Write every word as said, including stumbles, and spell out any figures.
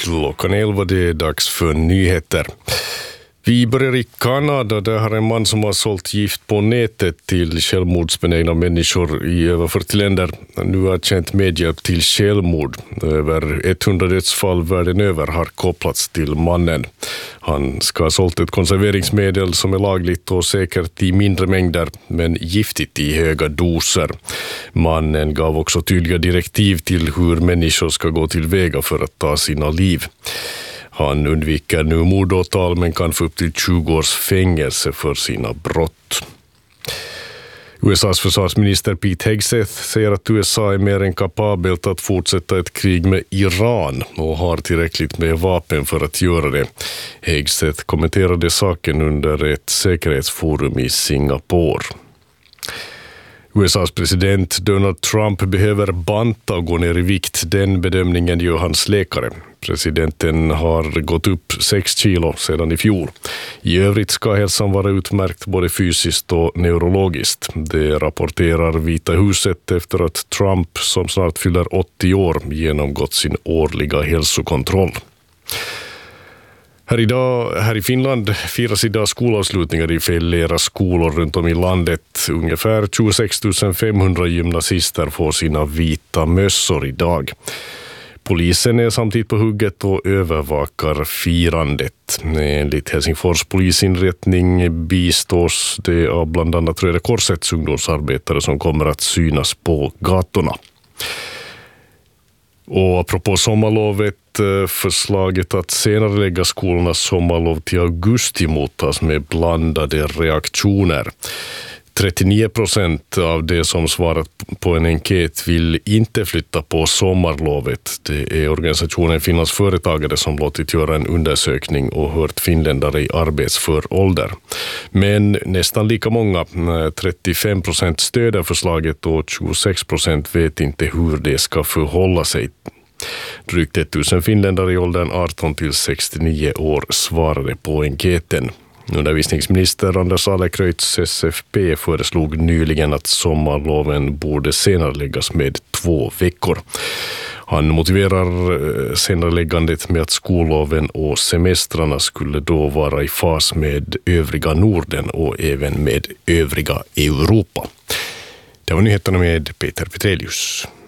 Klockan elva, det är dags för nyheter. Vi börjar i Kanada. Där har en man som har sålt gift på nätet till självmordsbenägna människor i över fyrtio länder nu har känt medhjälp till självmord. Över hundra dödsfall världen över har kopplats till mannen. Han ska ha sålt ett konserveringsmedel som är lagligt och säkert i mindre mängder men giftigt i höga doser. Mannen gav också tydliga direktiv till hur människor ska gå tillväga för att ta sina liv. Han undviker nu mordåtal men kan få upp till tjugo års fängelse för sina brott. U S A:s försvarsminister Pete Hegseth säger att U S A är mer än kapabelt att fortsätta ett krig med Iran och har tillräckligt med vapen för att göra det. Hegseth kommenterade saken under ett säkerhetsforum i Singapore. U S A:s president Donald Trump behöver banta och gå ner i vikt. Den bedömningen gör hans läkare. Presidenten har gått upp sex kilo sedan i fjol. I övrigt ska hälsan vara utmärkt både fysiskt och neurologiskt. Det rapporterar Vita huset efter att Trump, som snart fyller åttio år, genomgått sin årliga hälsokontroll. Här, idag, här i Finland firas idag skolavslutningar i flera skolor runt om i landet. Ungefär tjugosex tusen femhundra gymnasister får sina vita mössor idag. Polisen är samtidigt på hugget och övervakar firandet. Enligt Helsingfors polisinrättning bistås det av bland annat Röda Korsets ungdomsarbetare som kommer att synas på gatorna. Och apropå sommarlovet, förslaget att senare lägga skolornas sommarlov till augusti mottas med blandade reaktioner. trettionio procent av det som svarat på en enkät vill inte flytta på sommarlovet. Det är organisationen Finlands företagare som låtit göra en undersökning och hört finländare i arbetsför ålder. Men nästan lika många, trettiofem procent, stöder förslaget och tjugosex procent vet inte hur det ska förhålla sig. Drygt tusen finländare i åldern arton till sextionio år svarade på enkäten. Undervisningsminister Anders Adlercreutz S F P föreslog nyligen att sommarloven borde senareläggas med två veckor. Han motiverar senareläggandet med att skolloven och semestrarna skulle då vara i fas med övriga Norden och även med övriga Europa. Det var nyheterna med Peter Petrelius.